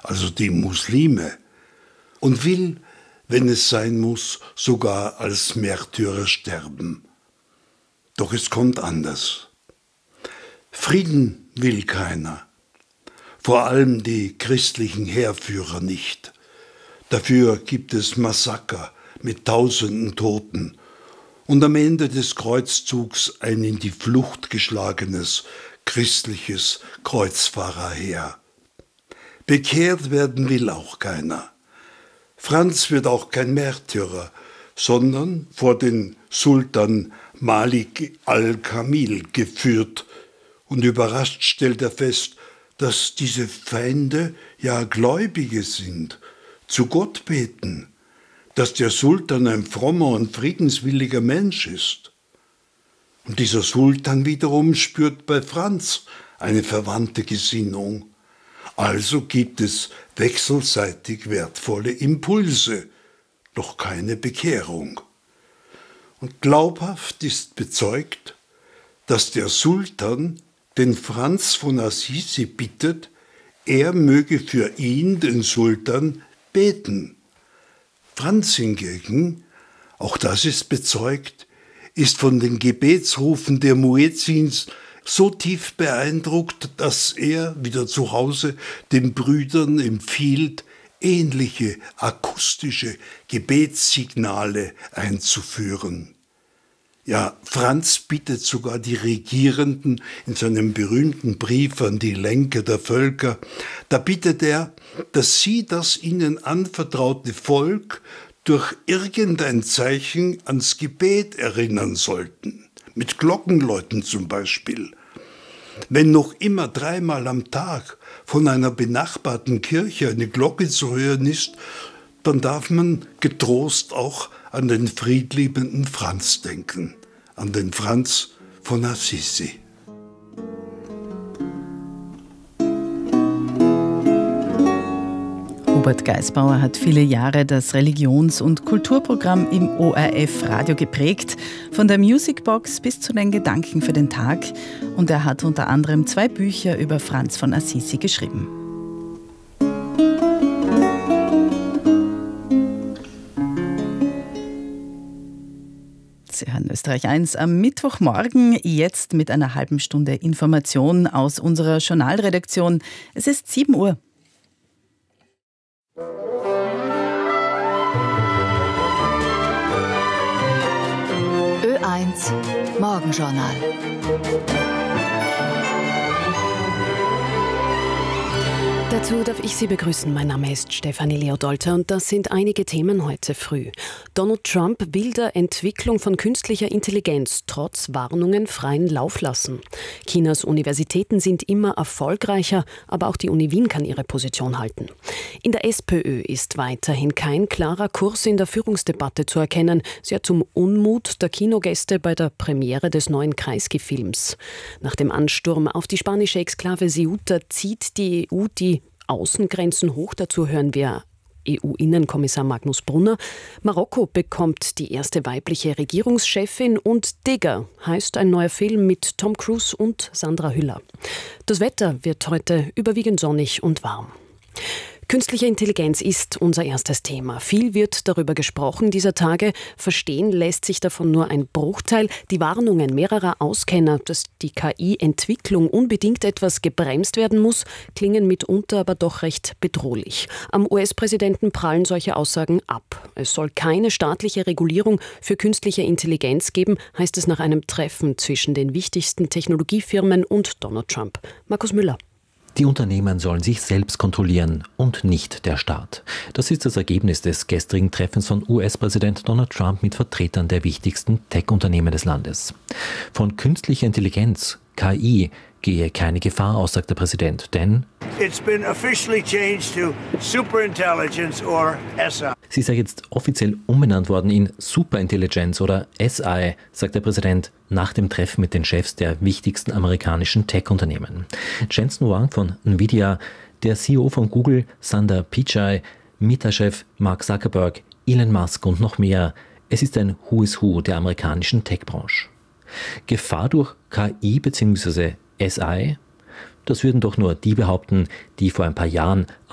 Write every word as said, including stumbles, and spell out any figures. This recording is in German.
also die Muslime, und will, wenn es sein muss, sogar als Märtyrer sterben. Doch es kommt anders. Frieden will keiner, vor allem die christlichen Heerführer nicht. Dafür gibt es Massaker mit tausenden Toten und am Ende des Kreuzzugs ein in die Flucht geschlagenes christliches Kreuzfahrerheer. Bekehrt werden will auch keiner. Franz wird auch kein Märtyrer, sondern vor den Sultan Malik al-Kamil geführt, und überrascht stellt er fest, dass diese Feinde ja Gläubige sind, zu Gott beten, dass der Sultan ein frommer und friedenswilliger Mensch ist. Und dieser Sultan wiederum spürt bei Franz eine verwandte Gesinnung. Also gibt es wechselseitig wertvolle Impulse, doch keine Bekehrung. Und glaubhaft ist bezeugt, dass der Sultan den Franz von Assisi bittet, er möge für ihn, den Sultan, beten. Franz hingegen, auch das ist bezeugt, ist von den Gebetsrufen der Muezzins so tief beeindruckt, dass er wieder zu Hause den Brüdern empfiehlt, ähnliche akustische Gebetssignale einzuführen. Ja, Franz bittet sogar die Regierenden in seinem berühmten Brief an die Lenker der Völker, da bittet er, dass sie das ihnen anvertraute Volk durch irgendein Zeichen ans Gebet erinnern sollten, mit Glockenläuten zum Beispiel. Wenn noch immer dreimal am Tag von einer benachbarten Kirche eine Glocke zu hören ist, dann darf man getrost auch an den friedliebenden Franz denken, an den Franz von Assisi. Hubert Geisbauer hat viele Jahre das Religions- und Kulturprogramm im O R F-Radio geprägt, von der Musicbox bis zu den Gedanken für den Tag. Und er hat unter anderem zwei Bücher über Franz von Assisi geschrieben. Sie hören Österreich eins am Mittwochmorgen, jetzt mit einer halben Stunde Information aus unserer Journalredaktion. Es ist sieben Uhr. Ö eins Morgenjournal. Dazu darf ich Sie begrüßen. Mein Name ist Stefanie Leodolter und das sind einige Themen heute früh. Donald Trump will der Entwicklung von künstlicher Intelligenz trotz Warnungen freien Lauf lassen. Chinas Universitäten sind immer erfolgreicher, aber auch die Uni Wien kann ihre Position halten. In der SPÖ ist weiterhin kein klarer Kurs in der Führungsdebatte zu erkennen. Sie hat zum Unmut der Kinogäste bei der Premiere des neuen Kreisky-Films. Nach dem Ansturm auf die spanische Exklave Ceuta zieht die E U die Außengrenzen hoch. Dazu hören wir E U-Innenkommissar Magnus Brunner. Marokko bekommt die erste weibliche Regierungschefin und Digger heißt ein neuer Film mit Tom Cruise und Sandra Hüller. Das Wetter wird heute überwiegend sonnig und warm. Künstliche Intelligenz ist unser erstes Thema. Viel wird darüber gesprochen dieser Tage. Verstehen lässt sich davon nur ein Bruchteil. Die Warnungen mehrerer Auskenner, dass die K I-Entwicklung unbedingt etwas gebremst werden muss, klingen mitunter aber doch recht bedrohlich. Am U S-Präsidenten prallen solche Aussagen ab. Es soll keine staatliche Regulierung für künstliche Intelligenz geben, heißt es nach einem Treffen zwischen den wichtigsten Technologiefirmen und Donald Trump. Markus Müller. Die Unternehmen sollen sich selbst kontrollieren und nicht der Staat. Das ist das Ergebnis des gestrigen Treffens von U S-Präsident Donald Trump mit Vertretern der wichtigsten Tech-Unternehmen des Landes. Von künstlicher Intelligenz, K I, gehe keine Gefahr aus, sagt der Präsident, denn It's been officially changed to Superintelligence or S I. Sie sei jetzt offiziell umbenannt worden in Superintelligence oder S I, sagt der Präsident nach dem Treffen mit den Chefs der wichtigsten amerikanischen Tech-Unternehmen. Jensen Huang von Nvidia, der C E O von Google, Sundar Pichai, Meta-Chef Mark Zuckerberg, Elon Musk und noch mehr. Es ist ein Who is Who der amerikanischen Tech-Branche. Gefahr durch K I bzw. S I? Das würden doch nur die behaupten, die vor ein paar Jahren